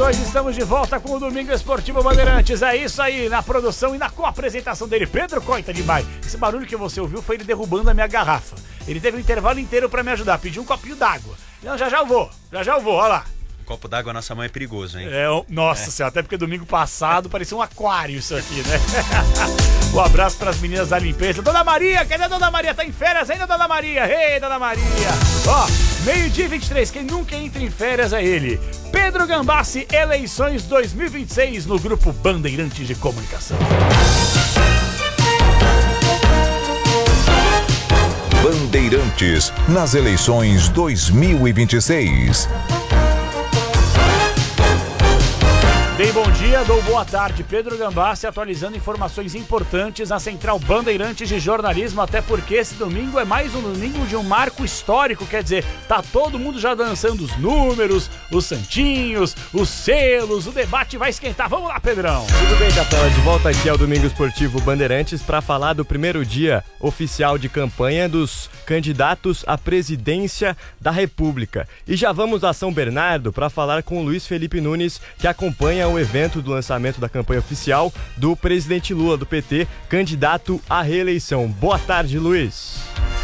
eleições, estamos de volta com o Domingo Esportivo Bandeirantes. É isso aí, na produção e na co-apresentação dele, Pedro Coita demais. Esse barulho que você ouviu foi ele derrubando a minha garrafa. Ele teve um intervalo inteiro pra me ajudar, pediu um copinho d'água. Não, já eu vou, olha lá. Um copo d'água, nossa mãe, é perigoso, hein? Nossa senhora, até porque domingo passado parecia um aquário isso aqui, né? Um abraço pras meninas da limpeza. Dona Maria, cadê a Dona Maria? Tá em férias ainda, Dona Maria? Ei, Dona Maria! Ó, meio-dia 23, quem nunca entra em férias é ele. Pedro Gambassi, eleições 2026 no Grupo Bandeirantes de Comunicação. Bandeirantes nas eleições 2026. Bem, bom dia, dou boa tarde. Pedro Gambassi atualizando informações importantes na Central Bandeirantes de Jornalismo, até porque esse domingo é mais um domingo de um marco histórico, quer dizer, tá todo mundo já dançando os números, os santinhos, os selos, o debate vai esquentar. Vamos lá, Pedrão! Tudo bem, Capela? De volta aqui ao Domingo Esportivo Bandeirantes para falar do primeiro dia oficial de campanha dos candidatos à presidência da República. E já vamos a São Bernardo para falar com o Luiz Felipe Nunes, que acompanha o evento do lançamento da campanha oficial do presidente Lula do PT, candidato à reeleição. Boa tarde, Luiz.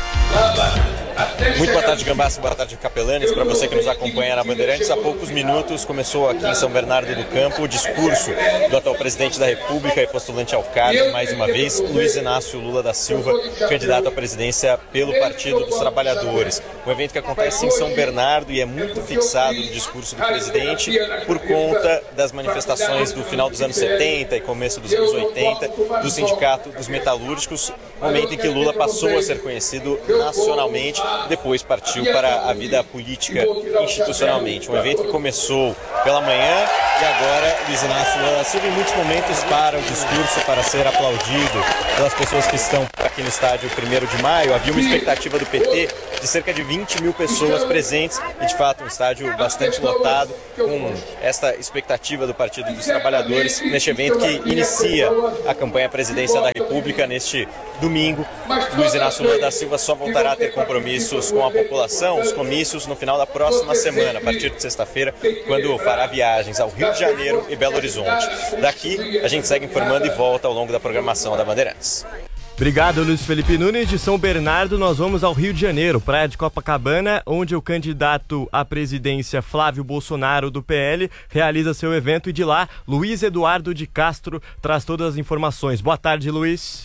Muito boa tarde, Gambassi, boa tarde, Capelanes, para você que nos acompanha na Bandeirantes. Há poucos minutos começou aqui em São Bernardo do Campo o discurso do atual presidente da República e postulante ao cargo, mais uma vez, Luiz Inácio Lula da Silva, candidato à presidência pelo Partido dos Trabalhadores. Um evento que acontece em São Bernardo e é muito fixado no discurso do presidente por conta das manifestações do final dos anos 70 e começo dos anos 80 do Sindicato dos Metalúrgicos, momento em que Lula passou a ser conhecido nacionalmente, depois partiu para a vida política institucionalmente. Um evento que começou pela manhã e agora Luiz Inácio Lula da Silva em muitos momentos para o discurso, para ser aplaudido pelas pessoas que estão aqui no estádio 1º de maio. Havia uma expectativa do PT de cerca de 20 mil pessoas presentes e de fato um estádio bastante lotado, com esta expectativa do Partido dos Trabalhadores neste evento que inicia a campanha à presidência da República neste domingo. Luiz Inácio Lula da Silva só voltará a ter compromissos com a população, os comícios no final da próxima semana, a partir de sexta-feira, quando fará viagens ao Rio de Janeiro e Belo Horizonte. Daqui a gente segue informando e volta ao longo da programação da Bandeirantes. Obrigado, Luiz Felipe Nunes. De São Bernardo, nós vamos ao Rio de Janeiro, praia de Copacabana, onde o candidato à presidência Flávio Bolsonaro, do PL, realiza seu evento. E de lá, Luiz Eduardo de Castro traz todas as informações. Boa tarde, Luiz.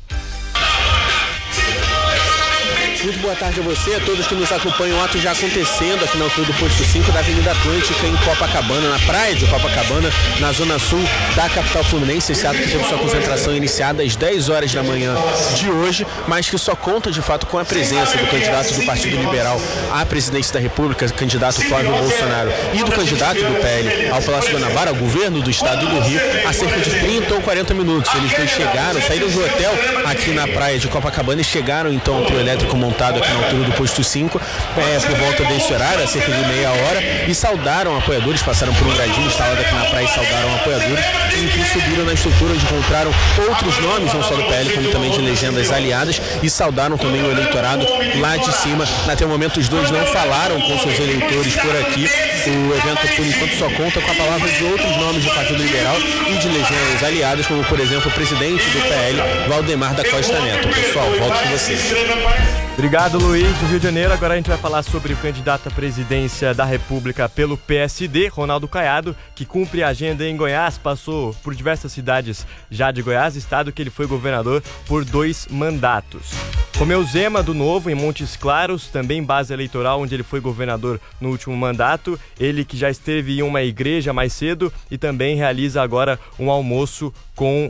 Muito boa tarde a você, a todos que nos acompanham. O ato já acontecendo aqui na altura do Posto 5 da Avenida Atlântica, em Copacabana, na praia de Copacabana, na zona sul da capital fluminense. Esse ato que teve sua concentração iniciada às 10 horas da manhã de hoje, mas que só conta de fato com a presença do candidato do Partido Liberal à presidência da República, candidato Flávio Bolsonaro, e do candidato do PL ao Palácio Guanabara, ao governo do estado do Rio, há cerca de 30 ou 40 minutos. Eles dois chegaram, saíram do hotel aqui na praia de Copacabana e chegaram então ao trio elétrico montado aqui na altura do Posto 5, por volta desse horário, há cerca de meia hora, e saudaram apoiadores, passaram por um gradinho instalado aqui na praia e saudaram apoiadores, e enfim subiram na estrutura onde encontraram outros nomes, não só do PL, como também de legendas aliadas, e saudaram também o eleitorado lá de cima. Até o momento os dois não falaram com seus eleitores por aqui. O evento, por enquanto, só conta com a palavra de outros nomes do Partido Liberal e de legendas aliadas, como, por exemplo, o presidente do PL, Valdemar da Costa Neto. Pessoal, volto com vocês. Obrigado, Luiz, do Rio de Janeiro. Agora a gente vai falar sobre o candidato à presidência da República pelo PSD, Ronaldo Caiado, que cumpre a agenda em Goiás, passou por diversas cidades já de Goiás, estado que ele foi governador por 2 mandatos. Romeu Zema, do Novo, em Montes Claros, também base eleitoral, onde ele foi governador no último mandato. Ele que já esteve em uma igreja mais cedo e também realiza agora um almoço com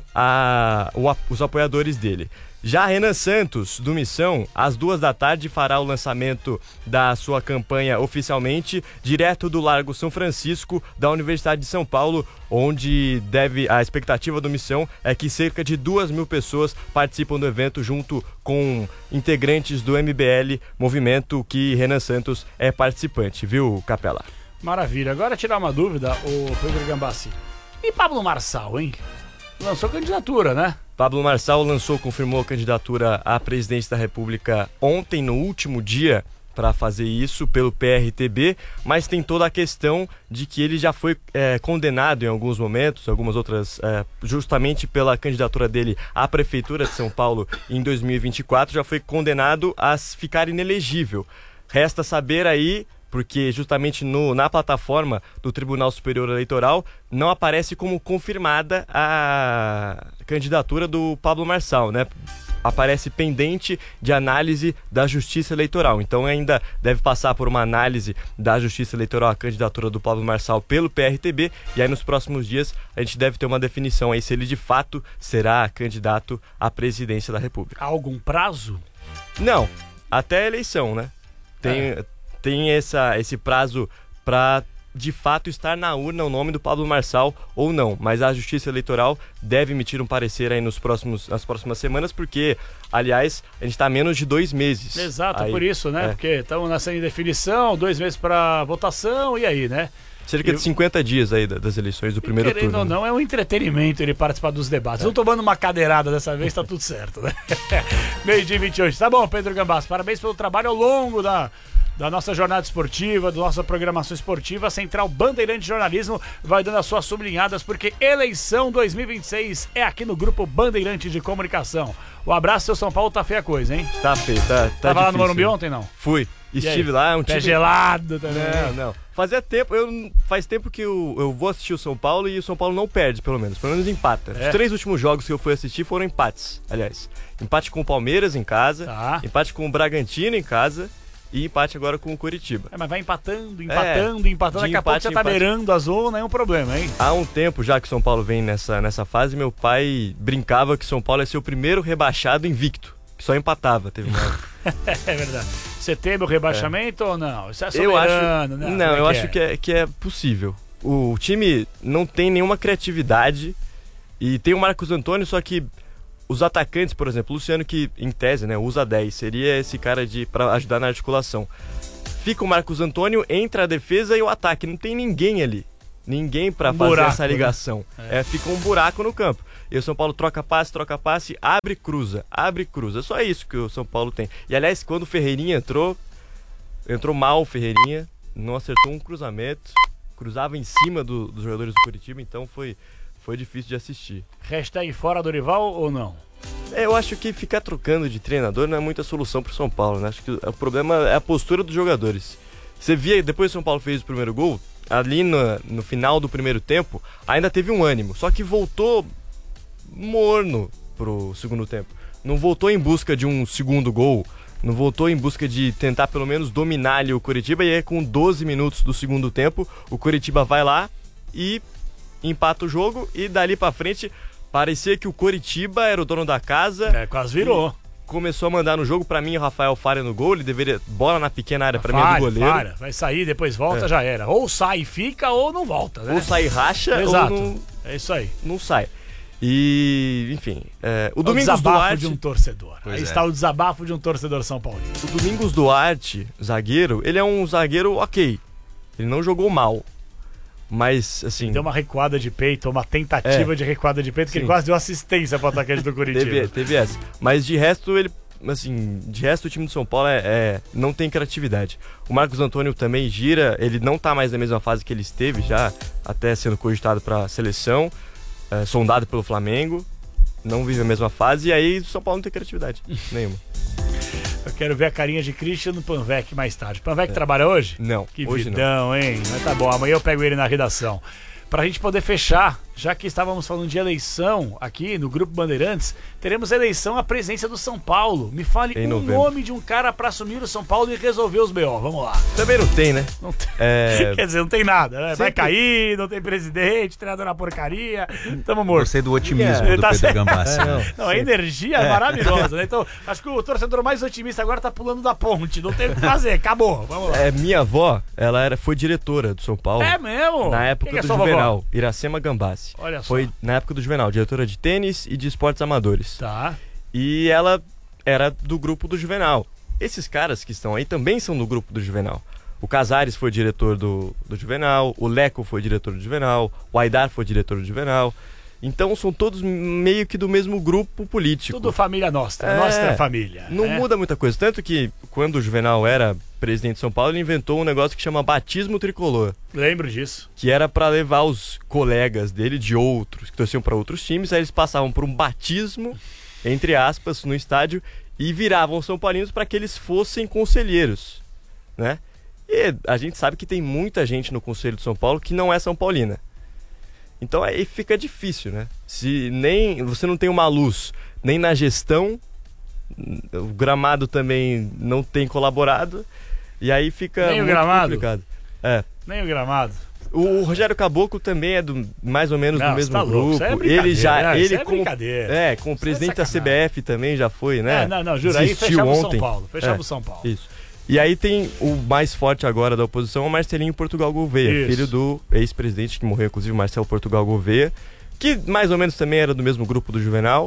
os apoiadores dele. Já Renan Santos, do Missão, às 14h, fará o lançamento da sua campanha oficialmente, direto do Largo São Francisco, da Universidade de São Paulo, onde a expectativa do Missão é que cerca de 2.000 pessoas participam do evento, junto com integrantes do MBL, movimento que Renan Santos é participante, viu, Capela? Maravilha. Agora tirar uma dúvida, o Pedro Gambassi. E Pablo Marçal, hein? Lançou candidatura, né? Pablo Marçal confirmou a candidatura à presidência da República ontem, no último dia para fazer isso pelo PRTB, mas tem toda a questão de que ele já foi condenado em alguns momentos, algumas outras, justamente pela candidatura dele à Prefeitura de São Paulo em 2024, já foi condenado a ficar inelegível. Resta saber aí, porque justamente na plataforma do Tribunal Superior Eleitoral não aparece como confirmada a candidatura do Pablo Marçal, né? Aparece pendente de análise da Justiça Eleitoral. Então ainda deve passar por uma análise da Justiça Eleitoral a candidatura do Pablo Marçal pelo PRTB, e aí nos próximos dias a gente deve ter uma definição aí se ele de fato será candidato à presidência da República. Há algum prazo? Não, até a eleição, né? Tem esse prazo para de fato estar na urna o nome do Pablo Marçal ou não, mas a Justiça Eleitoral deve emitir um parecer aí nas próximas semanas, porque, aliás, a gente está a menos de 2 meses. Exato, aí, por isso, né? Porque estamos nessa indefinição, 2 meses para votação, e aí, né? Cerca de 50 dias aí das eleições do primeiro turno. Querendo ou não, é um entretenimento ele participar dos debates. Não tomando uma cadeirada dessa vez, tá tudo certo, né? 12h28. Tá bom, Pedro Gambassi, parabéns pelo trabalho ao longo da nossa jornada esportiva, da nossa programação esportiva. A Central Bandeirante de Jornalismo vai dando as suas sublinhadas, porque eleição 2026 é aqui no Grupo Bandeirante de Comunicação. Um abraço, seu São Paulo, tá feia a coisa, hein? Tá feio, tá Tava difícil. lá no Morumbi ontem, não? Fui, estive lá, é um Pé time... gelado também. Não. Faz tempo que eu vou assistir o São Paulo e o São Paulo não perde, pelo menos empata. Os 3 últimos jogos que eu fui assistir foram empates, aliás. Empate com o Palmeiras em casa, empate com o Bragantino em casa e empate agora com o Coritiba. Mas vai empatando. Daqui a pouco você tá beirando a zona, é um problema, hein? Há um tempo já que o São Paulo vem nessa fase, meu pai brincava que o São Paulo ia ser o primeiro rebaixado invicto, que só empatava, teve uma... É verdade. Você teme o rebaixamento ou não? Isso é soberano, né? Não, eu acho que é possível. O time não tem nenhuma criatividade e tem o Marcos Antônio, só que os atacantes, por exemplo, o Luciano, que em tese, né, usa 10, seria esse cara para ajudar na articulação. Fica o Marcos Antônio entre a defesa e o ataque, não tem ninguém ali. Ninguém para fazer essa ligação. Né? Fica um buraco no campo. E o São Paulo troca passe, abre, cruza. Só isso que o São Paulo tem. E aliás, quando o Ferreirinha entrou mal o Ferreirinha, não acertou um cruzamento, cruzava em cima dos jogadores do Coritiba, então foi difícil de assistir. Hashtag fora Dorival ou não? Eu acho que ficar trocando de treinador não é muita solução pro São Paulo, né? Acho que o problema é a postura dos jogadores. Você via, depois que o São Paulo fez o primeiro gol, ali no final do primeiro tempo, ainda teve um ânimo, só que voltou morno pro segundo tempo. Não voltou em busca de um segundo gol, não voltou em busca de tentar pelo menos dominar ali o Coritiba, e aí com 12 minutos do segundo tempo, o Coritiba vai lá e empata o jogo, e dali pra frente parecia que o Coritiba era o dono da casa. Quase virou. Começou a mandar no jogo, pra mim o Rafael falha no gol, ele deveria, bola na pequena área, pra mim é do goleiro. Vai sair, depois volta, já era. Ou sai e fica, ou não volta, né? Ou sai e racha, exato. Ou não... É isso aí. Não sai. E, enfim, o Domingos desabafo Duarte... de um torcedor. Aí está o desabafo de um torcedor São Paulino. O Domingos Duarte, zagueiro, ele é um zagueiro ok. Ele não jogou mal. Mas, assim... Deu uma recuada de peito, uma tentativa de recuada de peito, que ele quase deu assistência pro atacante do Coritiba. Teve essa. Mas de resto, o time do São Paulo não tem criatividade. O Marcos Antônio também gira, ele não tá mais na mesma fase que ele esteve já, até sendo cogitado pra seleção, sondado pelo Flamengo, não vive a mesma fase, e aí o São Paulo não tem criatividade nenhuma. Eu quero ver a carinha de Christian no Panvec mais tarde. Panvec trabalha hoje? Não, que hoje vidão, não. Hein? Mas tá bom, amanhã eu pego ele na redação. Pra gente poder fechar, já que estávamos falando de eleição aqui no Grupo Bandeirantes, teremos eleição à presidência do São Paulo. Me fale um nome de um cara pra assumir o São Paulo e resolver os BO. Vamos lá. Também não tem, né? Não tem. Quer dizer, não tem nada, né? Vai cair, não tem presidente, treinador na porcaria. Tamo morto. Gostei do otimismo do Pedro Gambassi. Não, a energia é maravilhosa, né? Então, acho que o torcedor mais otimista agora tá pulando da ponte. Não tem o que fazer, acabou. Vamos lá. Minha avó, ela foi diretora do São Paulo. É mesmo? Na época do Juvenal, Iracema Gambassi. Olha só. Foi na época do Juvenal, diretora de tênis e de esportes amadores. Tá. E ela era do grupo do Juvenal. Esses caras que estão aí também são do grupo do Juvenal. O Casares foi diretor do Juvenal, o Leco foi diretor do Juvenal, o Aidar foi diretor do Juvenal. Então são todos meio que do mesmo grupo político. Tudo família nossa, nossa família. Não muda muita coisa. Tanto que quando o Juvenal era presidente de São Paulo, ele inventou um negócio que chama batismo tricolor. Lembro disso. Que era pra levar os colegas dele de outros, que torciam pra outros times, aí eles passavam por um batismo, entre aspas, no estádio e viravam São Paulinos para que eles fossem conselheiros, né? E a gente sabe que tem muita gente no Conselho de São Paulo que não é São Paulina. Então aí fica difícil, né? Se nem você não tem uma luz, nem na gestão, o gramado também não tem colaborado, e aí fica nem muito o gramado? complicado. Nem o gramado. O Rogério Caboclo também é mais ou menos do mesmo tá grupo. Isso é ele como presidente da CBF também já foi, né? Não, jura, aí fechamos São Paulo. Fechamos São Paulo. Isso. E aí tem o mais forte agora da oposição, o Marcelinho Portugal Gouveia, filho do ex-presidente que morreu, inclusive, Marcelo Portugal Gouveia, que mais ou menos também era do mesmo grupo do Juvenal.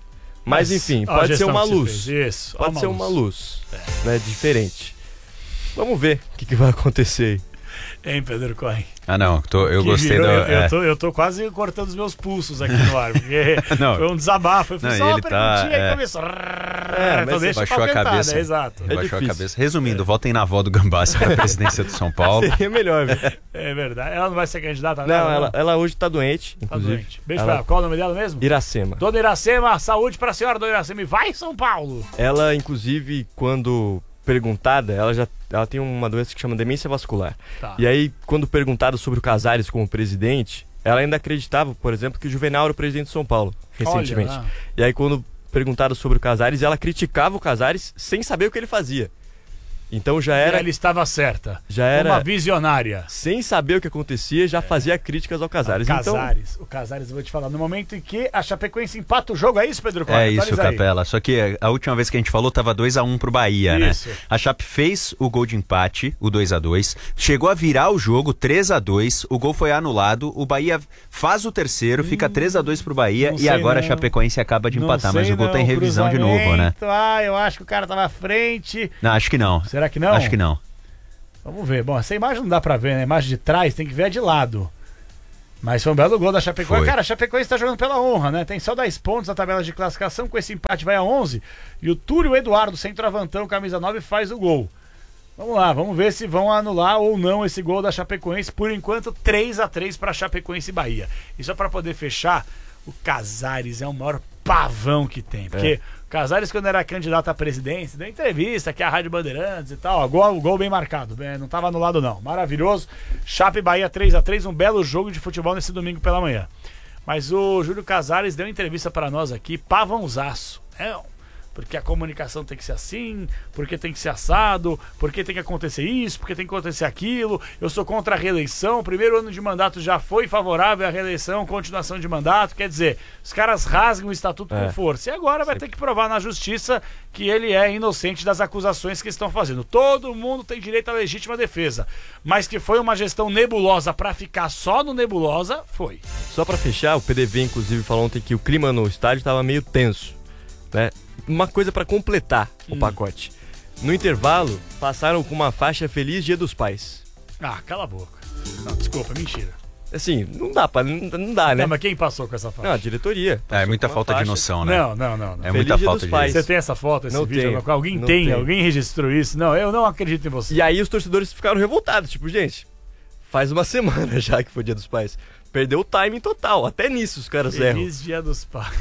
Mas enfim, pode ser uma luz. Isso, pode ser uma luz, né, diferente. Vamos ver o que vai acontecer aí. Hein, Pedro Corre? Não, eu gostei eu tô quase cortando os meus pulsos aqui no ar, porque foi um desabafo. Eu fiz só uma perguntinha e começou. Então deixa baixou a cabeça. Exato. Baixou a cabeça. Resumindo, votem na avó do Gambassi para a presidência do São Paulo. Seria melhor, viu? É verdade. Ela não vai ser candidata? Não, ela hoje tá doente, inclusive. Tá doente. Beijo pra ela. Qual o nome dela mesmo? Iracema. Dona Iracema, saúde pra senhora, Dona Iracema. E vai, São Paulo! Ela, inclusive, quando perguntada, ela tem uma doença que chama demência vascular. Tá. E aí, quando perguntada sobre o Casares como presidente, ela ainda acreditava, por exemplo, que o Juvenal era o presidente de São Paulo, recentemente. E aí, quando perguntada sobre o Casares, ela criticava o Casares sem saber o que ele fazia. Então já era... Ela estava certa. Já era... Uma visionária. Sem saber o que acontecia, já fazia críticas ao Casares. O Casares, eu vou te falar, no momento em que a Chapecoense empata o jogo, é isso, Pedro Costa? É isso, Capela. Só que a última vez que a gente falou, tava 2-1 pro Bahia, né? A Chape fez o gol de empate, o 2-2, chegou a virar o jogo 3-2, o gol foi anulado, o Bahia faz o terceiro, fica 3-2 pro Bahia e agora a Chapecoense acaba de empatar, mas o gol tá em revisão de novo, né? Eu acho que o cara tava à frente. Não, acho que não. Será que não? Acho que não. Vamos ver. Bom, essa imagem não dá pra ver, né? A imagem de trás tem que ver a de lado. Mas foi um belo gol da Chapecoense. Cara, a Chapecoense tá jogando pela honra, né? Tem só 10 pontos na tabela de classificação. Com esse empate vai a 11. E o Túlio Eduardo, centroavantão, camisa 9, faz o gol. Vamos lá, vamos ver se vão anular ou não esse gol da Chapecoense. Por enquanto, 3-3 pra Chapecoense e Bahia. E só pra poder fechar, o Casares é o maior pavão que tem. Porque o Casares, quando era candidato à presidência, deu entrevista aqui à Rádio Bandeirantes e tal. Gol bem marcado. Não tava anulado, não. Maravilhoso. Chape e Bahia 3-3, um belo jogo de futebol nesse domingo pela manhã. Mas o Júlio Casares deu entrevista para nós aqui, pavãozaço. Porque a comunicação tem que ser assim, porque tem que ser assado, porque tem que acontecer isso, porque tem que acontecer aquilo. Eu sou contra a reeleição, o primeiro ano de mandato já foi favorável à reeleição, continuação de mandato. Quer dizer, os caras rasgam o estatuto com força. E agora vai ter que provar na justiça que ele é inocente das acusações que estão fazendo. Todo mundo tem direito à legítima defesa. Mas que foi uma gestão nebulosa pra ficar só no nebulosa, foi. Só pra fechar, o PDV inclusive falou ontem que o clima no estádio tava meio tenso, né? Uma coisa pra completar o pacote. No intervalo, passaram com uma faixa Feliz Dia dos Pais. Cala a boca. Não, desculpa, mentira. Assim, não dá, né? Não, mas quem passou com essa faixa? Não, a diretoria. É muita falta de noção, né? Não. É muita falta de Você tem essa foto, esse vídeo? Alguém tem? Alguém registrou isso? Não, eu não acredito em você. E aí os torcedores ficaram revoltados, tipo, gente, faz uma semana já que foi Dia dos Pais. Perdeu o timing total, até nisso os caras erram. Feliz Dia dos Pais.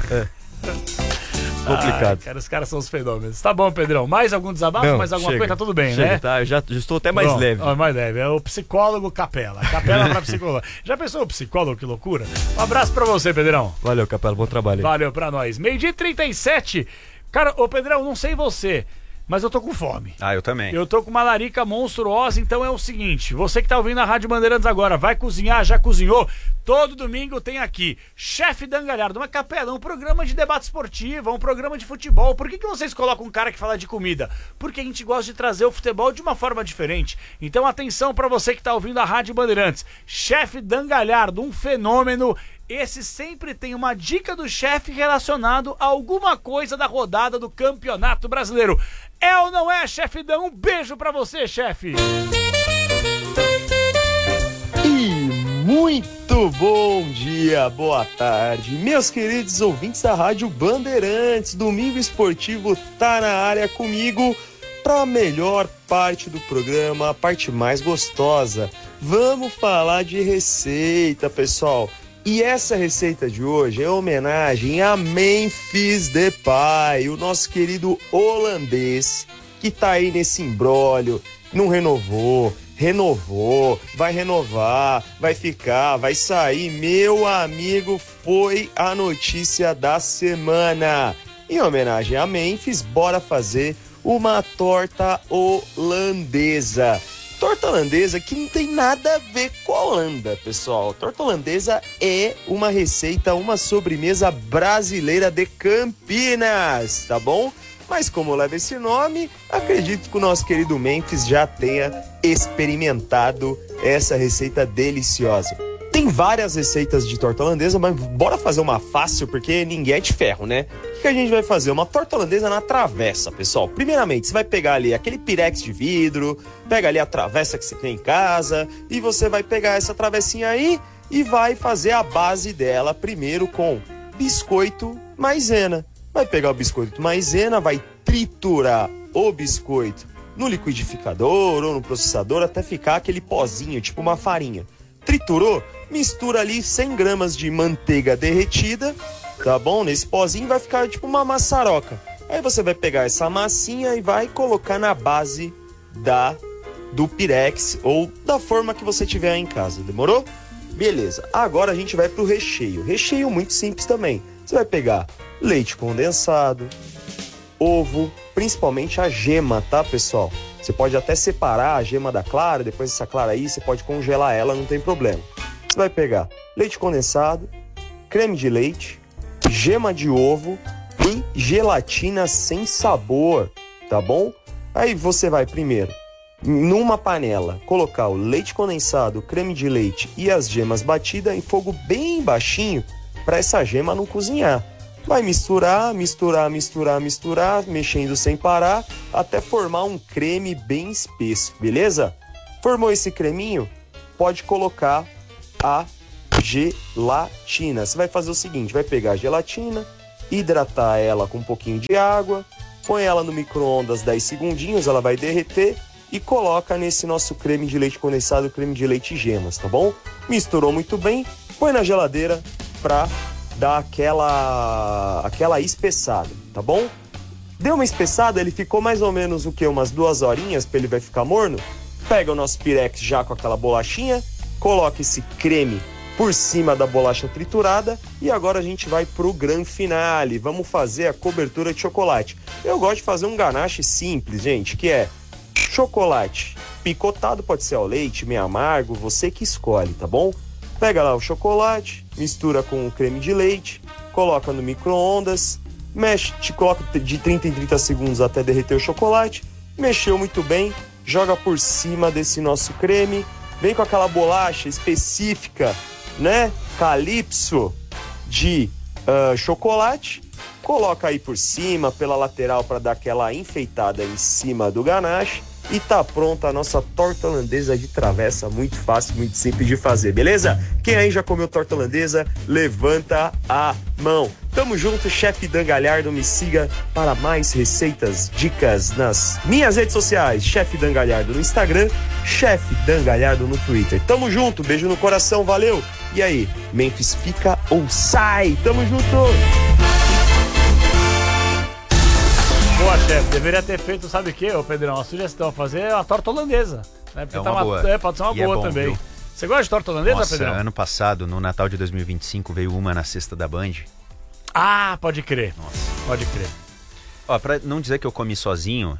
Complicado. Cara, os caras são os fenômenos. Tá bom, Pedrão. Mais algum desabafo? Não, mais alguma chega, coisa? Tá tudo bem, chega, né? Tá, eu já estou até mais leve. Mais leve. É o psicólogo Capela. Capela pra psicólogo. Já pensou o psicólogo? Que loucura. Um abraço pra você, Pedrão. Valeu, Capela. Bom trabalho. Valeu pra nós. 12h37. Cara, ô Pedrão, não sei você, mas eu tô com fome. Eu também. Eu tô com uma larica monstruosa, então é o seguinte, você que tá ouvindo a Rádio Bandeirantes agora, vai cozinhar, já cozinhou? Todo domingo tem aqui, Chefe Dan Galhardo, uma Capela, um programa de debate esportivo, um programa de futebol. Por que vocês colocam um cara que fala de comida? Porque a gente gosta de trazer o futebol de uma forma diferente. Então atenção pra você que tá ouvindo a Rádio Bandeirantes, Chefe Dan Galhardo, um fenômeno. Esse sempre tem uma dica do chefe relacionado a alguma coisa da rodada do Campeonato Brasileiro. É ou não é, chefe Dan? Um beijo pra você, chefe! E muito bom dia! dia, boa tarde, meus queridos ouvintes da Rádio Bandeirantes. Domingo Esportivo tá na área comigo para a melhor parte do programa, a parte mais gostosa. Vamos falar de receita, pessoal. E essa receita de hoje é homenagem a Memphis Depay, o nosso querido holandês que tá aí nesse imbróglio, não renovou, vai renovar, vai ficar, vai sair. Meu amigo, foi a notícia da semana. Em homenagem a Memphis, bora fazer uma torta holandesa. Torta holandesa que não tem nada a ver com a Holanda, pessoal. Torta holandesa é uma receita, uma sobremesa brasileira de Campinas, tá bom? Mas como leva esse nome, acredito que o nosso querido Memphis já tenha experimentado essa receita deliciosa. Tem várias receitas de torta holandesa, mas bora fazer uma fácil, porque ninguém é de ferro, né? O que a gente vai fazer? Uma torta holandesa na travessa, pessoal. Primeiramente, você vai pegar ali aquele pirex de vidro, pega ali a travessa que você tem em casa, e você vai pegar essa travessinha aí e vai fazer a base dela primeiro com biscoito maisena. Vai pegar o biscoito maisena, vai triturar o biscoito no liquidificador ou no processador até ficar aquele pozinho, tipo uma farinha. Triturou, mistura ali 100 gramas de manteiga derretida, tá bom? Nesse pozinho vai ficar tipo uma maçaroca. Aí você vai pegar essa massinha e vai colocar na base do pirex ou da forma que você tiver em casa, demorou? Beleza, agora a gente vai pro recheio. Recheio muito simples também. Você vai pegar leite condensado, ovo, principalmente a gema, tá, pessoal? Você pode até separar a gema da clara, depois dessa clara aí, você pode congelar ela, não tem problema. Você vai pegar leite condensado, creme de leite, gema de ovo e gelatina sem sabor, tá bom? Aí você vai primeiro, numa panela, colocar o leite condensado, o creme de leite e as gemas batidas em fogo bem baixinho, para essa gema não cozinhar. Vai misturar, mexendo sem parar, até formar um creme bem espesso, beleza? Formou esse creminho, pode colocar a gelatina. Você vai fazer o seguinte, vai pegar a gelatina, hidratar ela com um pouquinho de água, põe ela no micro-ondas 10 segundinhos, ela vai derreter e coloca nesse nosso creme de leite condensado, creme de leite e gemas, tá bom? Misturou muito bem, põe na geladeira pra dar aquela espessada, tá bom? Deu uma espessada, ele ficou mais ou menos o que? Umas 2 horinhas pra ele vai ficar morno. Pega o nosso pirex já com aquela bolachinha, coloca esse creme por cima da bolacha triturada e agora a gente vai pro grande finale. Vamos fazer a cobertura de chocolate. Eu gosto de fazer um ganache simples, gente, que é chocolate picotado, pode ser ao leite, meio amargo, você que escolhe, tá bom? Pega lá o chocolate, mistura com o creme de leite, coloca no micro-ondas, mexe, coloca de 30 em 30 segundos até derreter o chocolate, mexeu muito bem, joga por cima desse nosso creme, vem com aquela bolacha específica, né, Calypso de chocolate, coloca aí por cima, pela lateral para dar aquela enfeitada em cima do ganache. E tá pronta a nossa torta holandesa de travessa, muito fácil, muito simples de fazer, beleza? Quem aí já comeu torta holandesa, levanta a mão. Tamo junto, chefe Dan Galhardo, me siga para mais receitas, dicas nas minhas redes sociais, chefe Dan Galhardo no Instagram, chefe Dan Galhardo no Twitter. Tamo junto, beijo no coração, valeu! E aí, Memphis fica ou sai? Tamo junto! Boa, chefe, deveria ter feito, sabe o que, ô Pedrão? Uma sugestão, fazer a torta holandesa. Né? Porque uma boa. Pode ser uma boa bom, também. Viu? Você gosta de torta holandesa, Nossa, Pedrão? Ano passado, no Natal de 2025, veio uma na cesta da Band. Ah, pode crer. Nossa. Pode crer. Ó, pra não dizer que eu comi sozinho...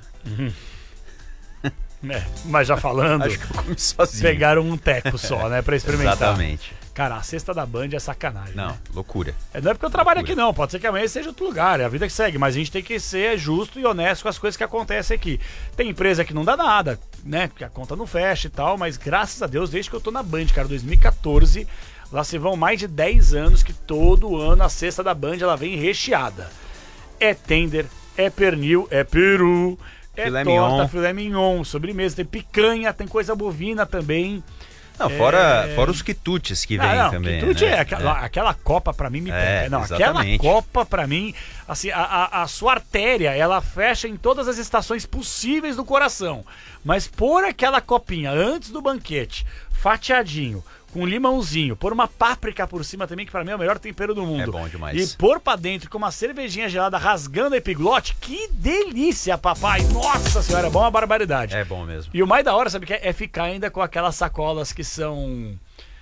Mas já falando, acho que eu comi sozinho. Pegaram um teco só, né, pra experimentar. Exatamente. Cara, a cesta da Band é sacanagem, Não, né? loucura. Não é porque eu trabalho aqui não, pode ser que amanhã seja outro lugar, é a vida que segue, mas a gente tem que ser justo e honesto com as coisas que acontecem aqui. Tem empresa que não dá nada, né, porque a conta não fecha e tal, mas graças a Deus, desde que eu tô na Band, cara, 2014, lá se vão mais de 10 anos que todo ano a cesta da Band, ela vem recheada. É tender, é pernil, é peru, é filé torta, mignon. filé mignon, sobremesa, tem picanha, tem coisa bovina também. Não, fora os quitutes que vem também. Quitute né? aquela copa pra mim me pega. Não, exatamente. aquela copa pra mim, assim, a sua artéria, ela fecha em todas as estações possíveis do coração. Mas pôr aquela copinha antes do banquete, fatiadinho, com limãozinho, pôr uma páprica por cima também, que pra mim é o melhor tempero do mundo. É bom demais. E pôr pra dentro com uma cervejinha gelada rasgando a epiglote, que delícia, papai! Nossa senhora, é bom uma barbaridade. É bom mesmo. E o mais da hora, sabe o que é? É ficar ainda com aquelas sacolas que são...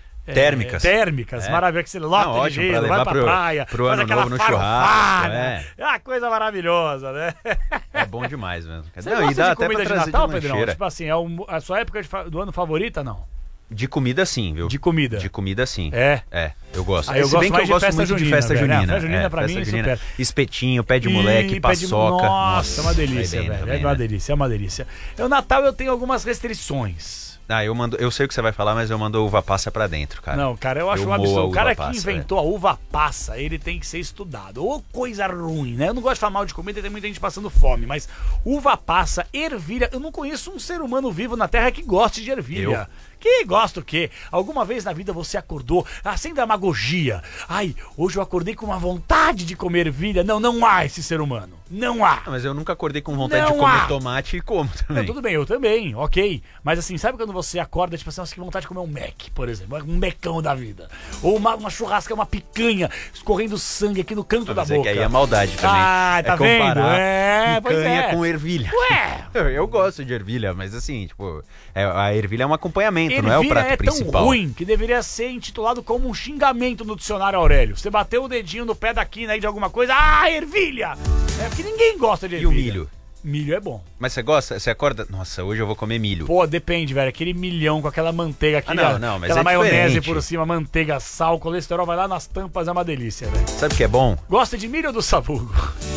Térmicas. Maravilha, que você lota de gelo, vai pra praia, pro faz ano aquela novo no farofada. churrasco. É uma coisa maravilhosa, né? É bom demais mesmo. Você gosta e dá de até comida pra de Natal, de Pedrão? lancheira. Tipo assim, a sua época do ano favorita, não? De comida sim, viu? De comida. De comida sim. É? É, eu gosto. Eu Se gosto bem que mais eu gosto de festa muito de junina, festa velho. junina. Festa junina pra festa mim, junina. super. Espetinho, pé de moleque, paçoca. Nossa, é uma delícia, bem velho. também, É uma né? delícia, é uma delícia. O Natal eu tenho algumas restrições. Eu sei o que você vai falar, mas eu mando a uva passa pra dentro, cara. Não, cara, eu acho um moo a absurdo. O uva cara passa, que inventou a uva passa, ele tem que ser estudado. Ou coisa ruim, né? Eu não gosto de falar mal de comida, tem muita gente passando fome, mas uva passa, ervilha, eu não conheço um ser humano vivo na Terra que goste de ervilha. Que gosta o quê? Alguma vez na vida você acordou, sem demagogia. Ai, hoje eu acordei com uma vontade de comer ervilha. Não há esse ser humano. Não há. Mas eu nunca acordei com vontade Não de comer há. tomate e como também. Não, tudo bem, eu também, ok. Mas assim, sabe quando você acorda, tipo assim, nossa, que vontade de comer um Mac, por exemplo, um mecão da vida. Ou uma churrasca, uma picanha, escorrendo sangue aqui no canto da Mas boca. é que aí é maldade também. Ah, tá vendo? Pois Picanha é. com ervilha. Ué. Eu gosto de ervilha, mas assim, tipo, a ervilha é um acompanhamento, não é o Ervilha prato é principal. tão ruim que deveria ser intitulado como um xingamento no dicionário Aurélio. Você bateu o dedinho no pé da quina aí de alguma coisa, ervilha! É porque ninguém gosta de E ervilha. o milho? Milho é bom. Mas você gosta? Você acorda? Nossa, hoje eu vou comer milho. Pô, depende, velho. Aquele milhão com aquela manteiga aqui, não, mas aquela é maionese diferente. por cima, manteiga, sal, colesterol, vai lá nas tampas, é uma delícia, velho. Sabe o que é bom? Gosta de milho ou do sabugo?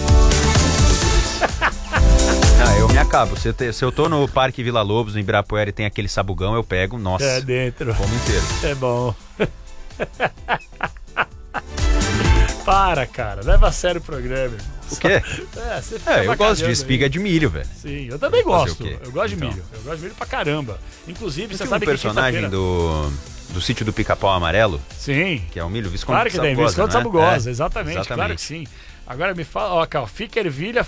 Eu me acabo. Se eu tô no Parque Vila Lobos, no Ibirapuera, e tem aquele sabugão, eu pego, nossa, É dentro. como inteiro. É bom. Para, cara. Leva a sério o programa. O quê? Você fica Eu gosto de espiga de milho, velho. Sim, eu também Fazer gosto. o quê? Eu gosto de Então. milho. Eu gosto de milho pra caramba. Inclusive, você Tem sabe um personagem que do Sítio do Pica-Pau Amarelo, Sim. que é o milho Visconde Claro que tem, Sabugosa, Visconde né? Sabugosa, É, exatamente, claro que sim. Agora me fala, ó, fica ervilha,